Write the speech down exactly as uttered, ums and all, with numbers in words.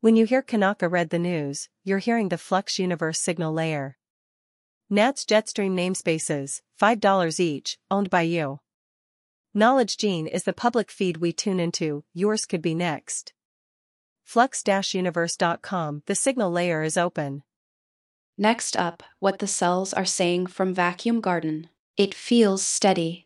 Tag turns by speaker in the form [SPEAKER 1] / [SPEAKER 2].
[SPEAKER 1] When you hear Kanaka read the news, you're hearing the Flux Universe signal layer. N A T's Jetstream namespaces, five dollars each, owned by you. Knowledge Gene is the public feed we tune into, yours could be next. Flux Universe dot com, the signal layer is open.
[SPEAKER 2] Next up, what the cells are saying from Vacuum Garden. It feels steady.